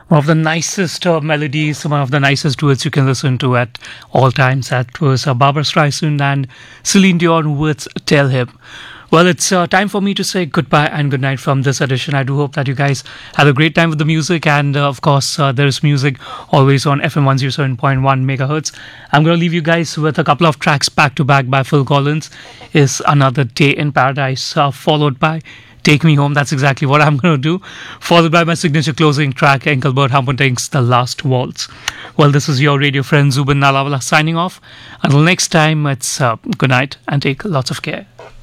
One of the nicest melodies, one of the nicest duets you can listen to at all times. That was Barbara Streisand and Celine Dion with Tell Him. Well, it's time for me to say goodbye and good night from this edition. I do hope that you guys had a great time with the music, and of course, there is music always on FM 107.1 megahertz. I'm going to leave you guys with a couple of tracks back to back by Phil Collins. Is Another Day in Paradise, followed by Take Me Home. That's exactly what I'm going to do. Followed by my signature closing track, Engelbert Humperdinck's The Last Waltz. Well, this is your radio friend Zubin Nalawala signing off. Until next time, it's good night and take lots of care.